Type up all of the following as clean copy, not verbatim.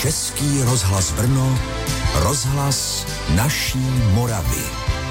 Český rozhlas Brno, rozhlas naší Moravy.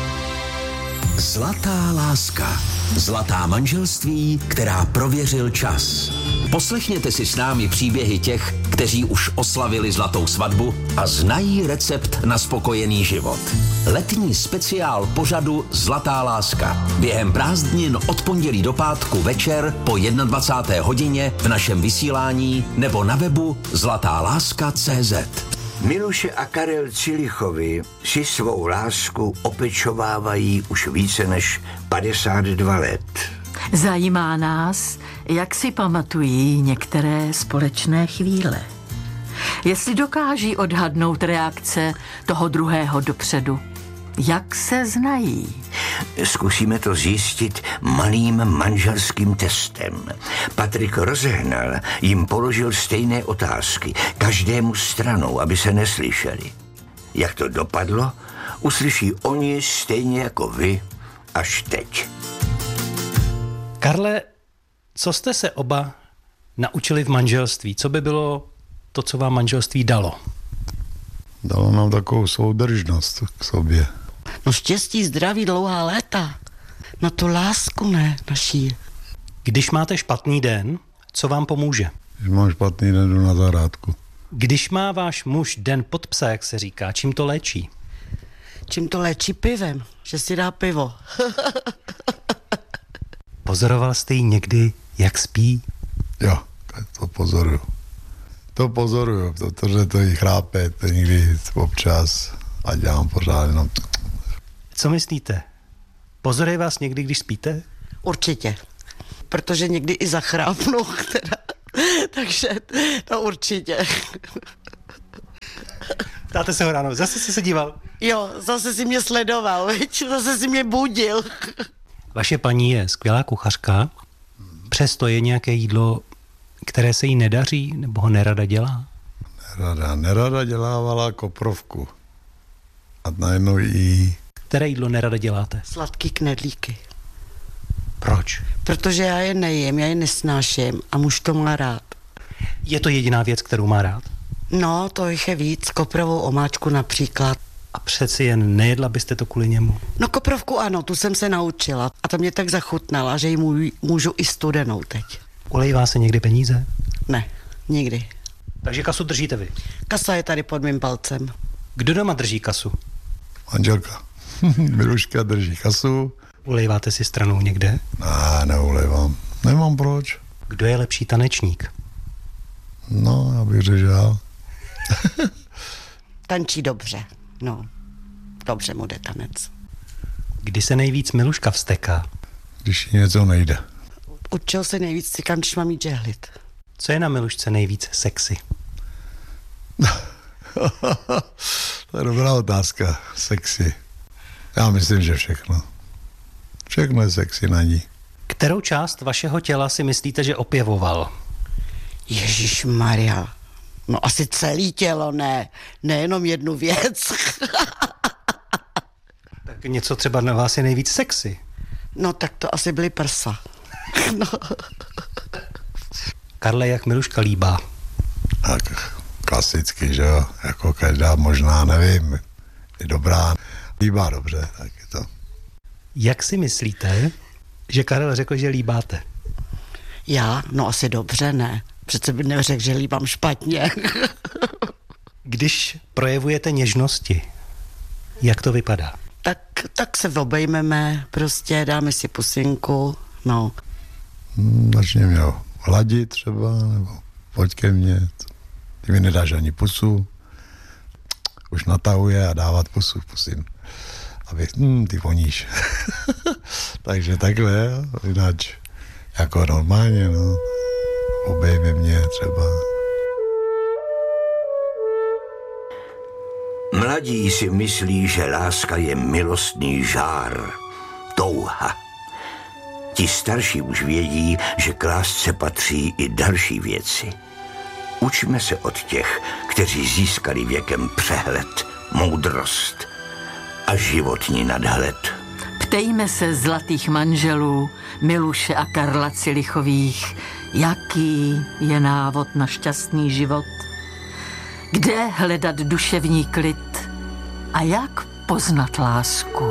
Zlatá láska, zlatá manželství, která prověřil čas. Poslechněte si s námi příběhy těch, kteří už oslavili zlatou svatbu a znají recept na spokojený život. Letní speciál pořadu Zlatá láska. Během prázdnin od pondělí do pátku večer po 21. hodině v našem vysílání nebo na webu zlatáláska.cz. Miluše a Karel Cilichovi si svou lásku opečovávají už více než 52 let. Zajímá nás, jak si pamatují některé společné chvíle. Jestli dokáží odhadnout reakce toho druhého dopředu. Jak se znají? Zkusíme to zjistit malým manželským testem. Patrik rozehnal, jim položil stejné otázky, každému stranou, aby se neslyšeli. Jak to dopadlo, uslyší oni stejně jako vy až teď. Karle, co jste se oba naučili v manželství? Co by bylo to, co vám manželství dalo? Dalo nám takovou soudržnost k sobě. No štěstí, zdraví, dlouhá léta. Na tu lásku ne, naší. Když máte špatný den, co vám pomůže? Když mám špatný den, jdu na zahrádku. Když má váš muž den pod psa, jak se říká, čím to léčí? Čím to léčí? Pivem, že si dá pivo. Pozoroval jste jí někdy, jak spí? Jo, to pozoruju. Protože to jí chrápe, to někdy občas a dělám pořád jenom. Co myslíte? Pozoruje vás někdy, když spíte? Určitě. Protože někdy i zachrápnu, teda. Takže to určitě. Ptáte se ho ráno, zase jsi se díval? Jo, zase si mě sledoval, veď? Zase si mě budil. Vaše paní je skvělá kuchařka, přesto je nějaké jídlo, které se jí nedaří, nebo ho nerada dělá? Nerada dělávala koprovku. A najednou jí... Které jídlo nerada děláte? Sladký knedlíky. Proč? Protože já je nejím, já je nesnáším a muž to má rád. Je to jediná věc, kterou má rád? No, to jich je víc, koprovou omáčku například. A přeci jen nejedla byste to kvůli němu? No koprovku ano, tu jsem se naučila a to mě tak zachutnala, že ji můžu i studenou teď. Ulejvá se někdy peníze? Ne, nikdy. Takže kasu držíte vy? Kasa je tady pod mým palcem. Kdo doma drží kasu? Manželka. Miluška drží kasu. Ulejváte si stranou někde? Ne, neulejvám. Nemám proč. Kdo je lepší tanečník? No, já bych řekl, že já. Tančí dobře, no. Dobře mu jde tanec. Kdy se nejvíc Miluška vzteká? Když jí něco nejde. Učil se nejvíc cikám, když mám jít žehlit. Co je na Milušce nejvíc sexy? To je dobrá otázka. Sexy. Já myslím, že všechno. Všechno je sexy na ní. Kterou část vašeho těla si myslíte, že opěvoval? Ježišmarja. No asi celé tělo, ne. Nejenom jednu věc. Tak něco třeba na vás je nejvíc sexy. No tak to asi byly prsa. No. Karle, jak Miluška líbá? Tak klasicky, že jo, jako každá možná, nevím, je dobrá, líbá dobře, tak je to. Jak si myslíte, že Karel řekl, že líbáte? Já? No asi dobře, ne. Přece by neřekl, že líbám špatně. Když projevujete něžnosti, jak to vypadá? Tak se obejmeme, prostě dáme si pusinku, no. Začně mě hladit třeba, nebo pojď ke mně, ty mi nedáš ani pusu, už natahuje a dávat pusu, pusím, aby, ty voníš. Takže takhle, jinak jako normálně, no, obejme mě třeba. Mladí si myslí, že láska je milostný žár, touha. Ti starší už vědí, že k lásce patří i další věci. Učme se od těch, kteří získali věkem přehled, moudrost a životní nadhled. Ptejme se zlatých manželů Miluše a Karla Cilichových, jaký je návod na šťastný život. Kde hledat duševní klid a jak poznat lásku?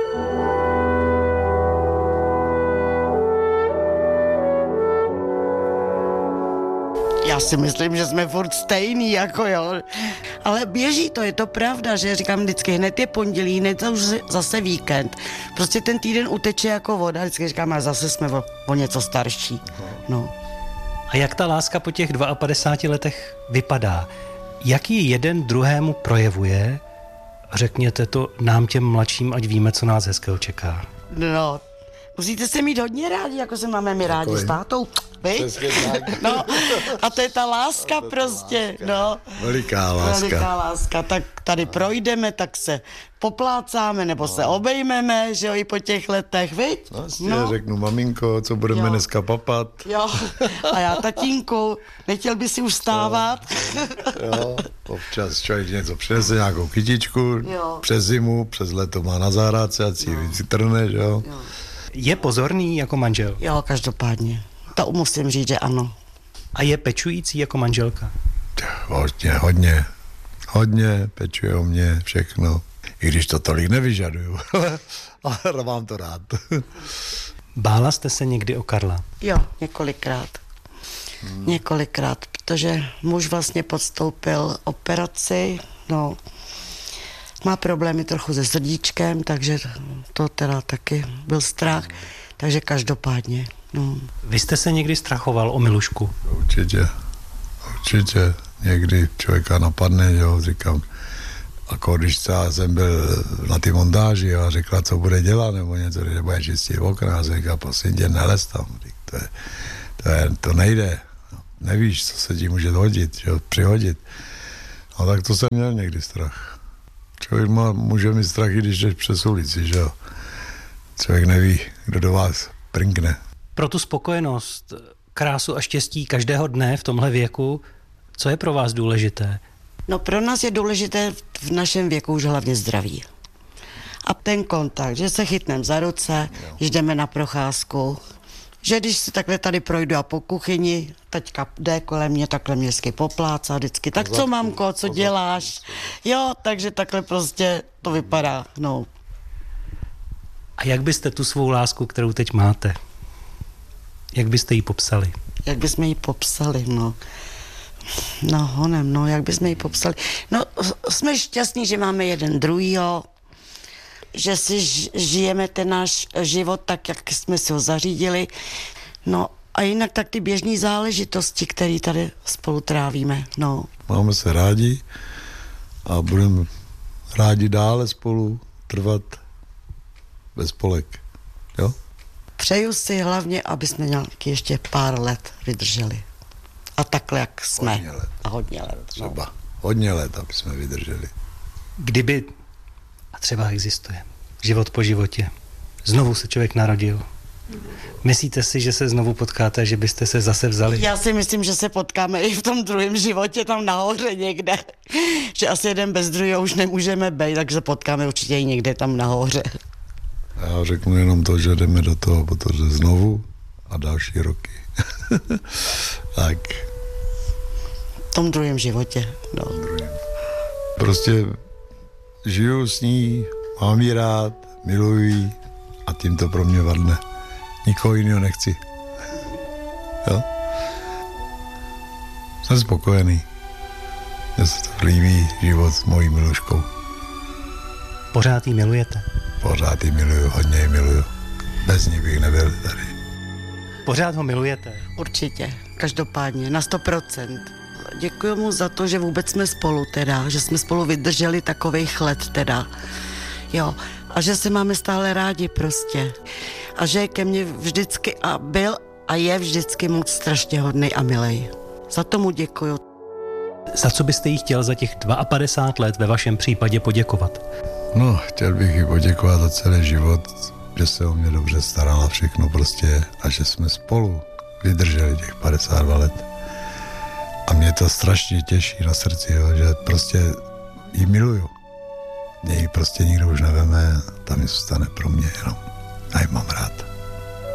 Já si myslím, že jsme furt stejný, jako jo. Ale běží to, je to pravda, že říkám vždycky, hned je pondělí, hned to už zase víkend. Prostě ten týden uteče jako voda, vždycky říkám, ale zase jsme o něco starší. No. A jak ta láska po těch 52 letech vypadá? Jak ji jeden druhému projevuje? Řekněte to nám těm mladším, ať víme, co nás hezkého čeká. No, musíte se mít hodně rádi, jako se máme my rádi s tátou. No, a to je ta láska prostě, no. Veliká láska. Tak tady projdeme, tak se poplácáme, nebo se obejmeme, že jo, i po těch letech, viď? No. Řeknu, maminko, co budeme dneska papat. Jo, a já, tatínku, nechtěl by si už stávat? Jo, občas člověk něco přinese, nějakou kytičku, přes zimu, přes leto má na zahrádce, ať si ji vytrne, že jo. Je pozorný jako manžel? Jo, každopádně. To musím říct, že ano. A je pečující jako manželka? Hodně pečuje o mě všechno. I když to tolik nevyžaduju, ale mám to rád. Bála jste se někdy o Karla? Jo, několikrát, protože muž vlastně podstoupil operaci, no, má problémy trochu se srdíčkem, takže to teda taky byl strach, takže každopádně. No. Vy jste se někdy strachoval o Milušku? Určitě. Někdy člověka napadne, jo, říkám, jako když jsem byl na ty montáži a řekla, co bude dělat, nebo něco, když bude čistit okna, a říká, prosím tě, nelez tam, to nejde, nevíš, co se ti může hodit, jo, přihodit. A tak to jsem měl někdy strach. Člověk může mít strach, i když jdeš přes ulici, že jo. Člověk neví, kdo do vás prinkne. Pro tu spokojenost, krásu a štěstí každého dne v tomhle věku, co je pro vás důležité? No pro nás je důležité v našem věku už hlavně zdraví. A ten kontakt, že se chytneme za ruce, když jdeme na procházku, že když se takhle tady projdu a po kuchyni, teďka jde kolem mě, takhle mě vždycky poplácá vždycky. Tak co, mamko, co děláš? Jo, takže takhle prostě to vypadá, no. A jak byste tu svou lásku, kterou teď máte, jak byste ji popsali? Jak bychom ji popsali, no. No, honem, no, jak bychom ji popsali. No, jsme šťastní, že máme jeden druhýho, že si žijeme ten náš život tak, jak jsme si ho zařídili. No, a jinak tak ty běžné záležitosti, které tady spolu trávíme, no. Máme se rádi a budeme rádi dále spolu trvat bez spolek, jo? Přeju si hlavně, aby jsme nějaký ještě pár let vydrželi. A takhle, jak jsme. Hodně let. A hodně let. Třeba hodně let, aby jsme vydrželi. Kdyby, a třeba existuje, život po životě, znovu se člověk narodil, myslíte si, že se znovu potkáte, že byste se zase vzali? Já si myslím, že se potkáme i v tom druhém životě, tam nahoře někde. Že asi jeden bez druhého už nemůžeme být, takže se potkáme určitě i někde tam nahoře. Já řeknu jenom to, že jdeme do toho, protože znovu a další roky. Tak. V tom druhém životě, no. Prostě žiju s ní, mám ji rád, miluji ji a tím to pro mě vadne. Nikoho jiného nechci. Jo? Jsem spokojený. Mně se to líbí život s mojí Miluškou. Pořád ji milujete? Pořád ji miluju, hodně ji miluju. Bez ní bych nebyl tady. Pořád ho milujete? Určitě, každopádně, na 100%. Děkuji mu za to, že vůbec jsme spolu teda, že jsme spolu vydrželi takovejch let teda. Jo, a že se máme stále rádi prostě. A že je ke mně vždycky a byl a je vždycky moc strašně hodnej a milej. Za to mu děkuju. Za co byste jí chtěl za těch 52 let ve vašem případě poděkovat? No, chtěl bych jí poděkovat za celý život, že se o mě dobře starala všechno prostě a že jsme spolu vydrželi těch 52 let. A mě to strašně těší na srdci, jo, že prostě jí miluju. Mě ji prostě nikdo už neveme, tam mi zůstane pro mě jenom. A ji mám rád.